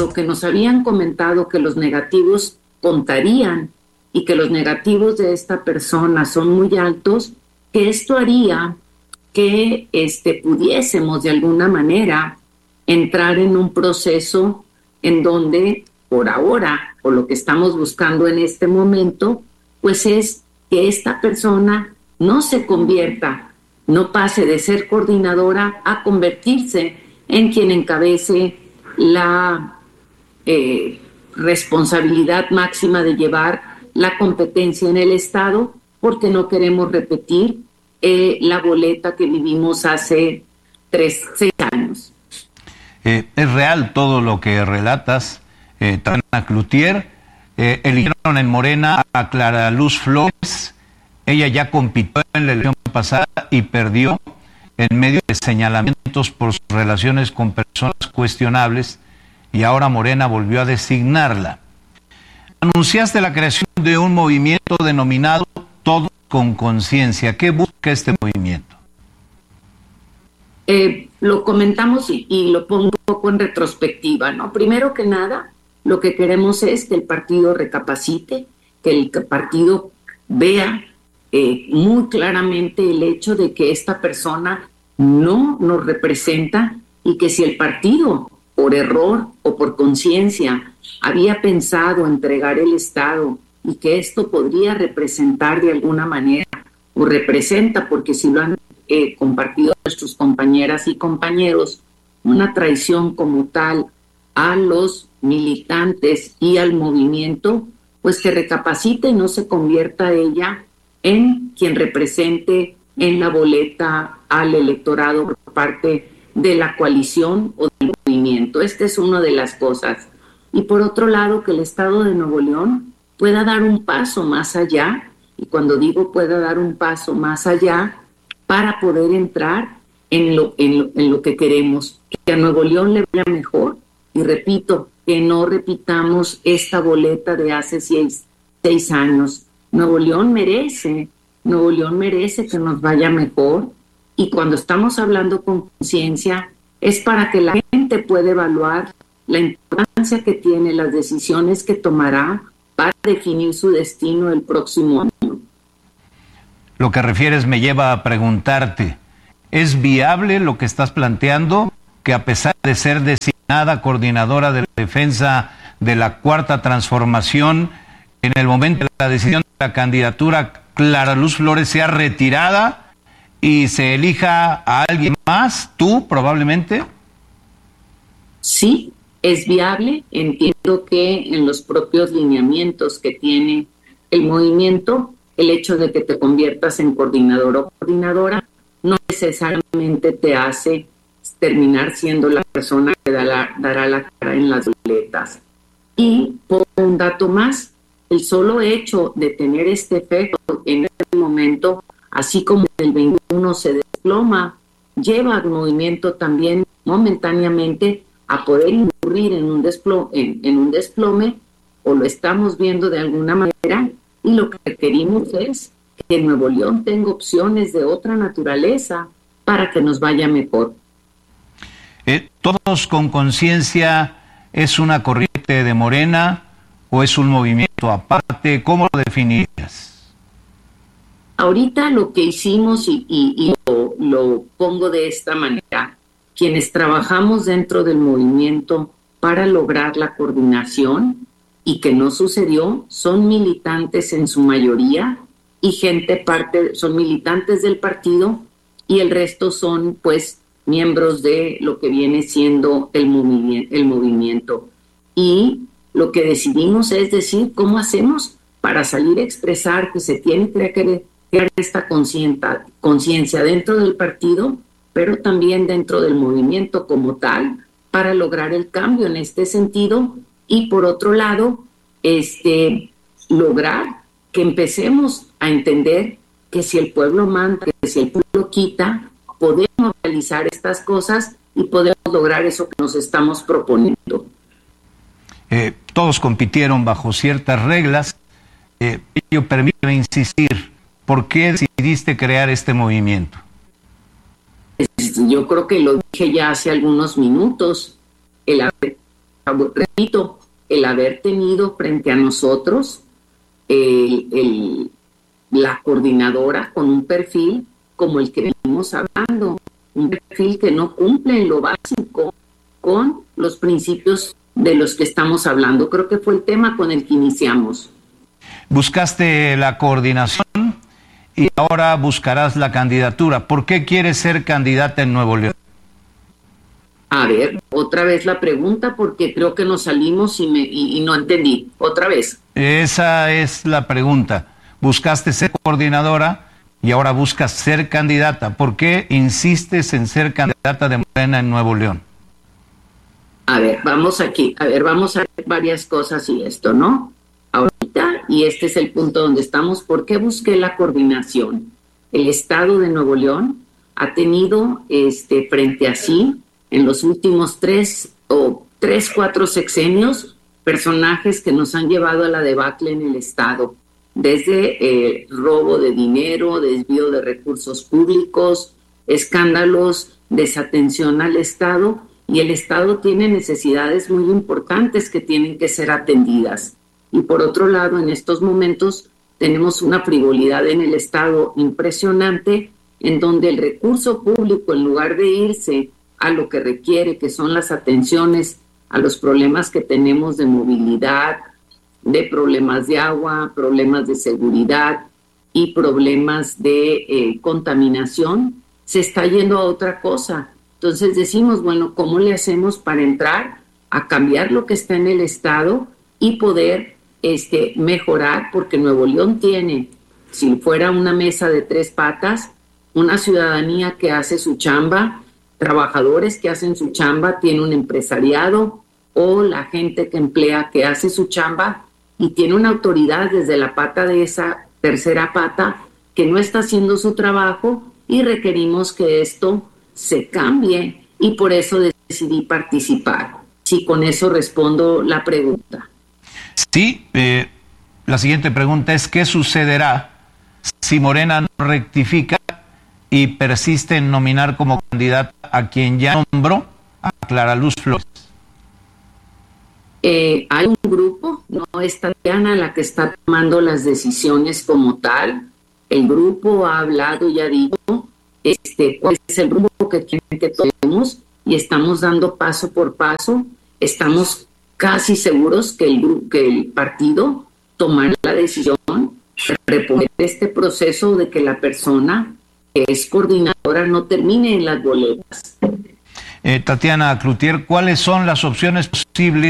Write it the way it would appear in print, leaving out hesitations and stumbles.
dado que nos habían comentado que los negativos contarían y que los negativos de esta persona son muy altos, que esto haría que pudiésemos de alguna manera entrar en un proceso en donde por ahora, o lo que estamos buscando en este momento, pues es que esta persona no se convierta, no pase de ser coordinadora a convertirse en quien encabece la responsabilidad máxima de llevar la competencia en el Estado, porque no queremos repetir la boleta que vivimos hace 6 años. Es real todo lo que relatas, Tatiana Cloutier. Eligieron en Morena a Clara Luz Flores. Ella ya compitió en la elección pasada y perdió en medio de señalamientos por sus relaciones con personas cuestionables, y ahora Morena volvió a designarla. Anunciaste la creación de un movimiento denominado Todos con Conciencia. ¿Qué busca este movimiento? Lo comentamos y lo pongo un poco en retrospectiva, ¿no? Primero que nada, lo que queremos es que el partido recapacite, que el partido vea muy claramente el hecho de que esta persona no nos representa, y que si el partido, por error o por conciencia, había pensado entregar el Estado y que esto podría representar de alguna manera, o representa, porque si lo han compartido nuestros compañeras y compañeros, una traición como tal a los militantes y al movimiento, pues que recapacite y no se convierta ella en quien represente en la boleta al electorado por parte de la coalición o del movimiento. Esta es una de las cosas. Y por otro lado, que el Estado de Nuevo León pueda dar un paso más allá, y cuando digo pueda dar un paso más allá, para poder entrar en lo que queremos, que a Nuevo León le vaya mejor, y repito, que no repitamos esta boleta de hace 6 años. Nuevo León merece que nos vaya mejor, y cuando estamos hablando con conciencia es para que la gente pueda evaluar la importancia que tiene, las decisiones que tomará para definir su destino el próximo año. Lo que refieres me lleva a preguntarte, ¿es viable lo que estás planteando, que a pesar de ser designada coordinadora de la defensa de la Cuarta Transformación, en el momento de la decisión de la candidatura, Clara Luz Flores sea retirada y se elija a alguien más, tú probablemente? Sí, es viable. Entiendo que en los propios lineamientos que tiene el movimiento, el hecho de que te conviertas en coordinador o coordinadora no necesariamente te hace terminar siendo la persona que dará la cara en las boletas. Y por un dato más, el solo hecho de tener este efecto en este momento, así como el 21 se desploma, lleva al movimiento también momentáneamente a poder incurrir en un desplome, o lo estamos viendo de alguna manera, y lo que requerimos es que Nuevo León tenga opciones de otra naturaleza para que nos vaya mejor. ¿Todos con Conciencia es una corriente de Morena o es un movimiento aparte? ¿Cómo lo definirías? Ahorita lo que hicimos, y lo pongo de esta manera, quienes trabajamos dentro del movimiento para lograr la coordinación, y que no sucedió, son militantes en su mayoría, y son militantes del partido, y el resto son pues miembros de lo que viene siendo el movimiento. Y lo que decidimos es decir, ¿cómo hacemos para salir a expresar que se tiene que crear esta conciencia dentro del partido, pero también dentro del movimiento como tal, para lograr el cambio en este sentido? Y por otro lado, lograr que empecemos a entender que si el pueblo manda, que si el pueblo quita, podemos realizar estas cosas y podemos lograr eso que nos estamos proponiendo. Todos compitieron bajo ciertas reglas. Permíteme insistir, ¿por qué decidiste crear este movimiento? Yo creo que lo dije ya hace algunos minutos, el haber repito, el haber tenido frente a nosotros la coordinadora con un perfil como el que venimos hablando, un perfil que no cumple en lo básico con los principios de los que estamos hablando. Creo que fue el tema con el que iniciamos. Buscaste la coordinación y ahora buscarás la candidatura. ¿Por qué quieres ser candidata en Nuevo León? A ver, otra vez la pregunta, porque creo que nos salimos y no entendí. Otra vez. Esa es la pregunta. Buscaste ser coordinadora y ahora buscas ser candidata. ¿Por qué insistes en ser candidata de Morena en Nuevo León? A ver, vamos aquí. A ver, vamos a ver varias cosas y esto, ¿no? Ahorita, y este es el punto donde estamos, ¿por qué busqué la coordinación? El Estado de Nuevo León ha tenido frente a sí, en los últimos 4 sexenios, personajes que nos han llevado a la debacle en el Estado, desde robo de dinero, desvío de recursos públicos, escándalos, desatención al Estado, y el Estado tiene necesidades muy importantes que tienen que ser atendidas. Y por otro lado, en estos momentos tenemos una frivolidad en el Estado impresionante, en donde el recurso público, en lugar de irse a lo que requiere, que son las atenciones a los problemas que tenemos de movilidad, de problemas de agua, problemas de seguridad y problemas de contaminación, se está yendo a otra cosa. Entonces decimos, bueno, ¿cómo le hacemos para entrar a cambiar lo que está en el Estado y poder mejorar? Porque Nuevo León tiene, si fuera una mesa de 3 patas, una ciudadanía que hace su chamba, trabajadores que hacen su chamba, tiene un empresariado o la gente que emplea que hace su chamba y tiene una autoridad desde la pata de esa tercera pata que no está haciendo su trabajo y requerimos que esto se cambie y por eso decidí participar. Si con eso respondo la pregunta. Sí, la siguiente pregunta es ¿qué sucederá si Morena no rectifica y persiste en nominar como candidata a quien ya nombró, a Clara Luz Flores? Hay un grupo, no es Tatiana la que está tomando las decisiones como tal. El grupo ha hablado y ha dicho cuál es el rumbo que quieren que tomemos y estamos dando paso por paso. Estamos casi seguros que el partido tomará la decisión de reponer este proceso de que la persona que es coordinadora no termine en las boletas. Tatiana Cloutier, ¿cuáles son las opciones posibles